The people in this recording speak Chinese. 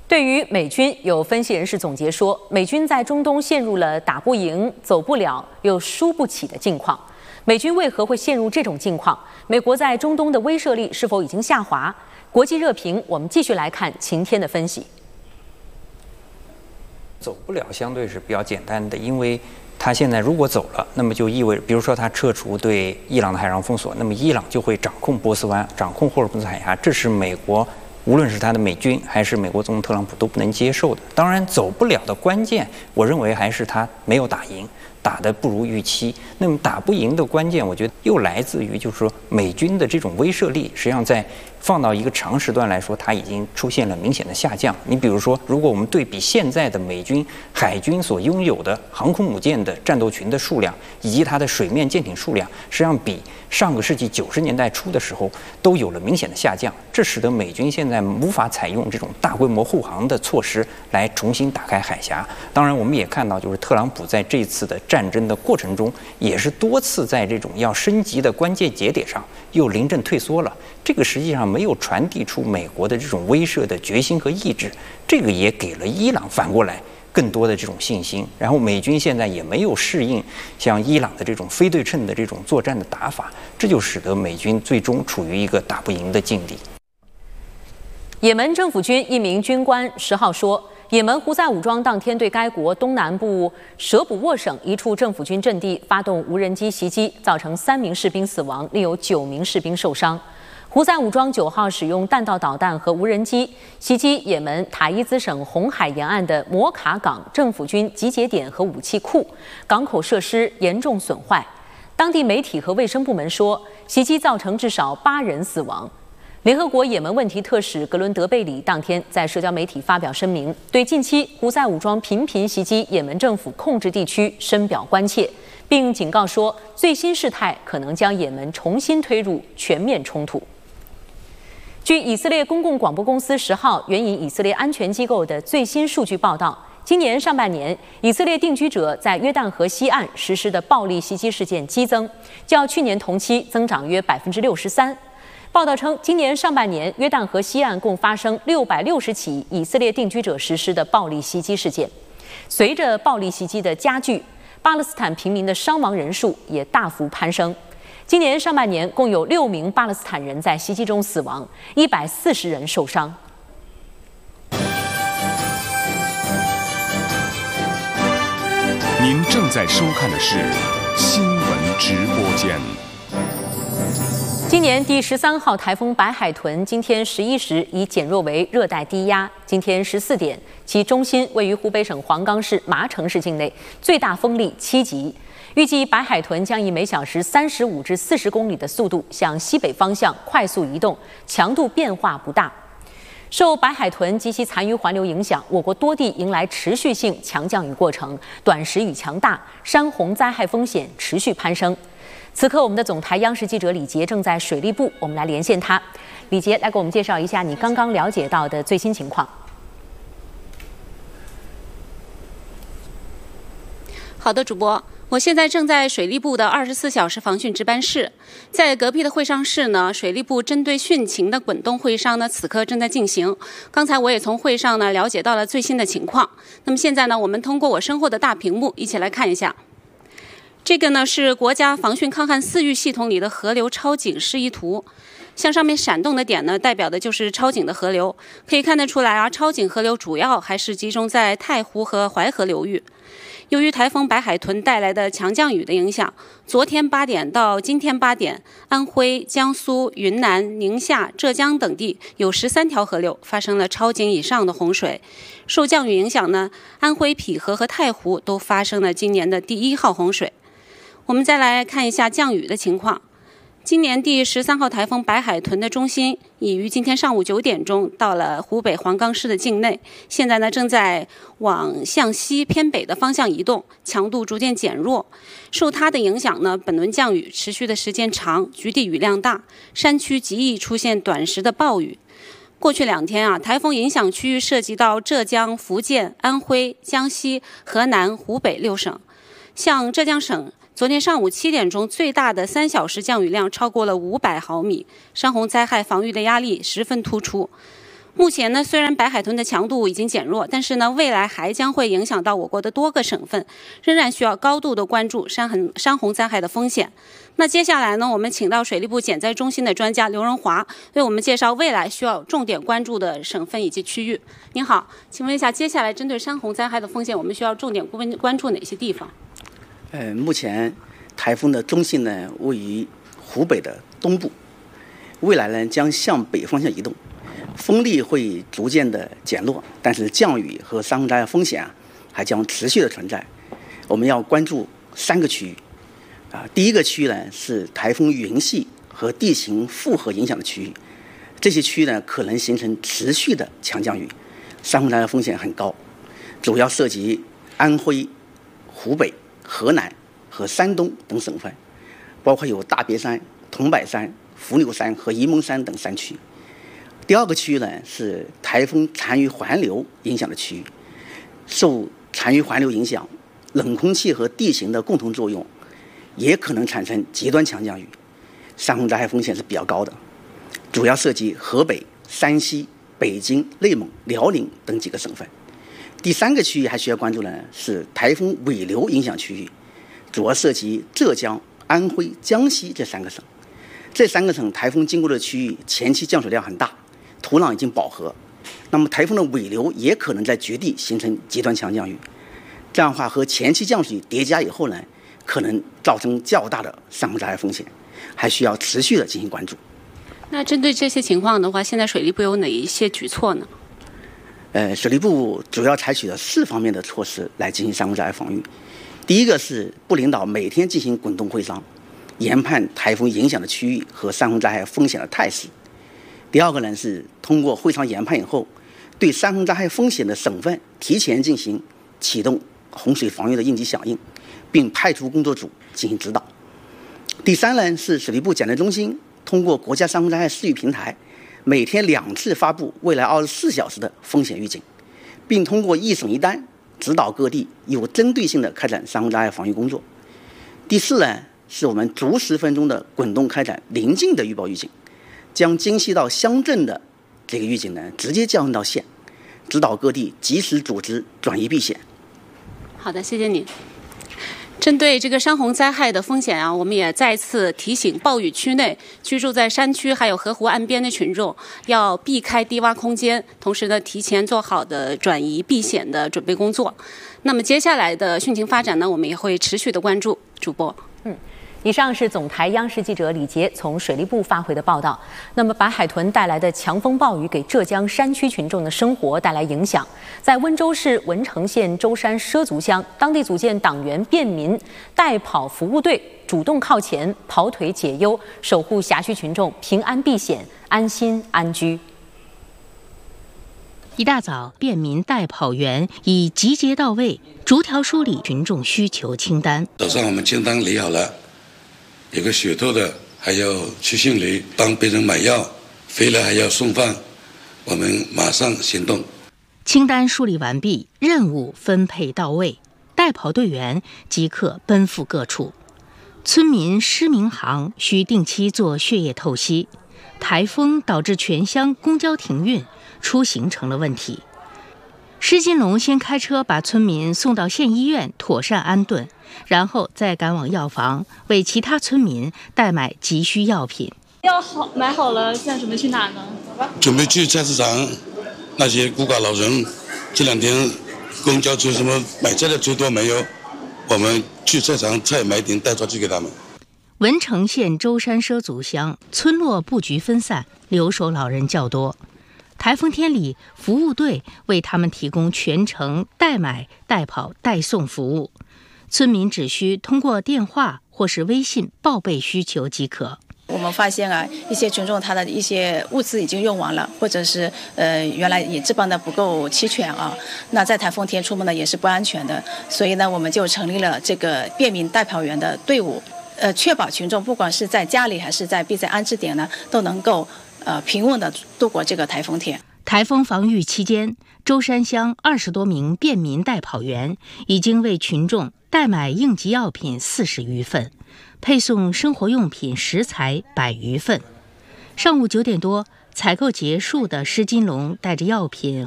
对于美军，有分析人士总结说，美军在中东陷入了打不赢、走不了又输不起的境况。美军为何会陷入这种境况？美国在中东的威慑力是否已经下滑？国际热评，我们继续来看晴天的分析。 走不了相对是比较简单的，因为他现在如果走了，那么就意味着，比如说他撤除对伊朗的海上封锁，那么伊朗就会掌控波斯湾，掌控霍尔木兹海峡，这是美国无论是他的美军还是美国总统特朗普都不能接受的。当然，走不了的关键，我认为还是他没有打赢，打得不如预期。那么打不赢的关键，我觉得又来自于就是说美军的这种威慑力，实际上在放到一个长时段来说，它已经出现了明显的下降。你比如说，如果我们对比现在的美军海军所拥有的航空母舰的战斗群的数量，以及它的水面舰艇数量，实际上比上个世纪90年代初的时候都有了明显的下降。这使得美军现在无法采用这种大规模护航的措施来重新打开海峡。当然，我们也看到，就是特朗普在这次的战争的过程中，也是多次在这种要升级的关键节点上又临阵退缩了。这个实际上没有传递出美国的这种威慑的决心和意志，这个也给了伊朗反过来更多的这种信心。然后美军现在也没有适应像伊朗的这种非对称的这种作战的打法，这就使得美军最终处于一个打不赢的境地。 也门政府军一名军官10号说，也门胡塞武装当天对该国东南部舍卜沃省一处政府军阵地发动无人机袭击，造成3名士兵死亡，另有9名士兵受伤。胡塞武装9号使用弹道导弹和无人机袭击也门塔伊兹省红海沿岸的摩卡港政府军集结点和武器库，港口设施严重损坏。当地媒体和卫生部门说，袭击造成至少8人死亡。联合国也门问题特使格伦德贝里当天在社交媒体发表声明，对近期胡塞武装频频袭击也门政府控制地区深表关切，并警告说，最新事态可能将也门重新推入全面冲突。据以色列公共广播公司10号援引以色列安全机构的最新数据报道，今年上半年，以色列定居者在约旦河西岸实施的暴力袭击事件激增，较去年同期增长约63%。报道称，今年上半年，约旦河西岸共发生660起以色列定居者实施的暴力袭击事件。随着暴力袭击的加剧，巴勒斯坦平民的伤亡人数也大幅攀升。今年上半年，共有6名巴勒斯坦人在袭击中死亡，140人受伤。 您正在收看的是新闻直播间。 今年第13号台风白海豚今天11时已减弱为热带低压，今天14点，其中心位于湖北省黄冈市麻城市境内，最大风力7级。预计白海豚将以每小时35至40公里的速度向西北方向快速移动，强度变化不大。受白海豚及其残余环流影响，我国多地迎来持续性强降雨过程，短时雨强大，山洪灾害风险持续攀升。此刻，我们的总台央视记者李杰正在水利部，我们来连线他。李杰，来给我们介绍一下你刚刚了解到的最新情况。 好的，主播。我现在正在水利部的24小时防汛值班室，在隔壁的会商室呢，水利部针对汛情的滚动会商呢，此刻正在进行。刚才我也从会上呢了解到了最新的情况。那么现在呢，我们通过我身后的大屏幕一起来看一下。这个呢是国家防汛抗旱4域系统里的河流超警示意图。像上面闪动的点呢，代表的就是超警的河流。可以看得出来啊，超警河流主要还是集中在太湖和淮河流域。由于台风白海豚带来的强降雨的影响，昨天8点到今天8点，安徽、江苏、云南、宁夏、浙江等地有13条河流发生了超警以上的洪水。受降雨影响呢，安徽淠河和太湖都发生了今年的第1号洪水。我们再来看一下降雨的情况。今年第13号台风白海豚的中心已于今天上午9点钟到了湖北黄冈市的境内，现在呢正在往向西偏北的方向移动，强度逐渐减弱。受它的影响呢，本轮降雨持续的时间长，局地雨量大，山区极易出现短时的暴雨。过去2天啊，台风影响区域涉及到浙江、福建、安徽、江西、河南、湖北6省。像浙江省昨天上午7点钟最大的3小时降雨量超过了500毫米，山洪灾害防御的压力十分突出。 目前呢，虽然白海豚的强度已经减弱，但是呢，未来还将会影响到我国的多个省份，仍然需要高度的关注山洪灾害的风险。那接下来呢，我们请到水利部减灾中心的专家刘仁华为我们介绍未来需要重点关注的省份以及区域。您好，请问一下，接下来针对山洪灾害的风险，我们需要重点关注哪些地方？ 目前台风的中心呢位于湖北的东部，未来呢将向北方向移动，风力会逐渐的减弱，但是降雨和山洪灾害风险还将持续的存在。我们要关注3个区域。第一个区域呢是台风云系和地形复合影响的区域，这些区域呢可能形成持续的强降雨，山洪灾害风险很高，主要涉及安徽、湖北、河南和山东等省份，包括有大别山、桐柏山、伏牛山和沂蒙山等山区。第二个区域呢是台风残余环流影响的区域，受残余环流影响，冷空气和地形的共同作用，也可能产生极端强降雨，山洪灾害风险是比较高的，主要涉及河北、山西、北京、内蒙、辽宁等几个省份。第3个区域还需要关注的是台风尾流影响区域，主要涉及浙江、安徽、江西这3个省。这3个省台风经过的区域前期降水量很大，土壤已经饱和，那么台风的尾流也可能在绝地形成极端强降雨，这样的话和前期降水叠加以后呢，可能造成较大的山洪灾害风险，还需要持续的进行关注。 那针对这些情况的话，现在水利部有哪一些举措呢？ 水利部主要采取了4方面的措施来进行山洪灾害防御。第一个是部领导每天进行滚动会商，研判台风影响的区域和山洪灾害风险的态势。第二个呢是通过会商研判以后，对山洪灾害风险的省份提前进行启动洪水防御的应急响应，并派出工作组进行指导。第3呢是水利部减灾中心通过国家山洪灾害视域平台，每天2次发布未来24小时的风险预警，并通过一省一单指导各地有针对性的开展山洪灾害防御工作。第4呢是我们逐10分钟的滚动开展临近的预报预警，将精细到乡镇的这个预警呢直接降到县，指导各地及时组织转移避险。 好的，谢谢你。针对这个山洪灾害的风险我们也再次提醒暴雨区内居住在山区还有河湖岸边的群众要避开低洼空间，同时呢提前做好的转移避险的准备工作。那么接下来的汛情发展呢，我们也会持续的关注。主播， 以上是总台央视记者李杰从水利部发回的报道。那么，白海豚带来的强风暴雨给浙江山区群众的生活带来影响。在温州市文成县舟山畲族乡，当地组建党员便民代跑服务队，主动靠前跑腿解忧，守护辖区群众平安避险、安心安居。 一大早，便民代跑员已集结到位，逐条梳理群众需求清单。 早上我们清单理好了，有个血透的，还要去县里帮别人买药，回来还要送饭，我们马上行动。 清单梳理完毕，任务分配到位，代跑队员即刻奔赴各处。村民施明航需定期做血液透析，台风导致全乡公交停运，出行成了问题。施金龙先开车把村民送到县医院妥善安顿，然后再赶往药房为其他村民代买急需药品。 买好了，现在准备去哪呢？ 准备去菜市场，那些孤寡老人，这2天公交车什么买菜的最多没有，我们去菜场菜买点带出去给他们。 文成县舟山畲族乡村落布局分散，留守老人较多。台风天里，服务队为他们提供全程代买、代跑、代送服务，村民只需通过电话或是微信报备需求即可。 我们发现一些群众他的一些物资已经用完了，或者是原来也置办的不够齐全那在台风天出门呢也是不安全的，所以呢我们就成立了这个便民代跑员的队伍，确保群众不管是在家里还是在避灾安置点呢，都能够平稳地度过这个台风天。 台风防御期间，舟山乡20多名便民代跑员已经为群众代买应急药品40余份，配送生活用品食材100余份。上午9点多， 采购结束的施金龙带着药品